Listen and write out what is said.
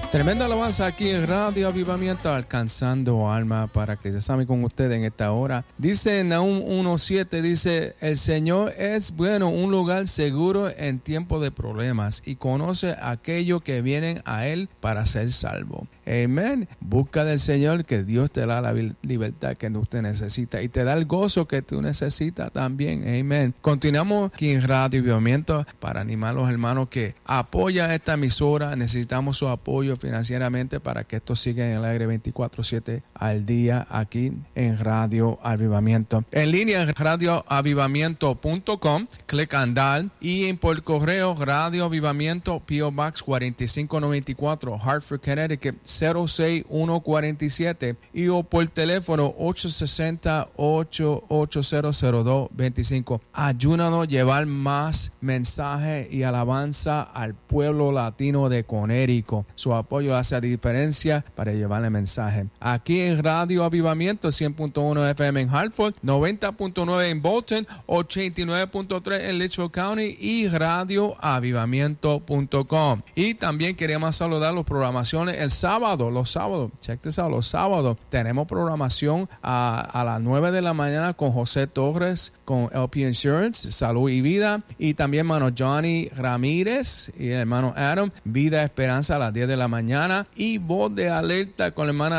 Tremenda alabanza aquí en Radio Avivamiento, alcanzando alma para Cristo. Estamos con ustedes en esta hora. Dice Nahum 1:7, dice, el Señor es bueno, un lugar seguro en tiempo de problemas y conoce a aquellos que vienen a Él para ser salvos. Amén. Busca del Señor que Dios te da la libertad que usted necesita y te da el gozo que tú necesitas también. Amén. Continuamos aquí en Radio Avivamiento para animar a los hermanos que apoyan esta emisora. Necesitamos su apoyo financieramente para que esto siga en el aire 24/7 al día aquí en Radio Avivamiento. En línea en radioavivamiento.com, clic andar y por correo Radio Avivamiento, P.O. Box 4594, Hartford, Connecticut 06147 y o por teléfono 860-880-0225. Ayúdanos a llevar más mensajes y alabanza al pueblo latino de Connecticut. Su apoyo hace la diferencia para llevarle mensaje. Aquí en Radio Avivamiento, 100.1 FM en Hartford, 90.9 en Bolton, 89.3 en Litchfield County y radioavivamiento.com. Y también queremos saludar las programaciones los sábados, check this out, los sábados tenemos programación a las 9 de la mañana con José Torres, con LP Insurance, Salud y Vida, y también hermano Johnny Ramírez y el hermano Adam, Vida Esperanza a las 10 de la mañana, y Voz de Alerta con la hermana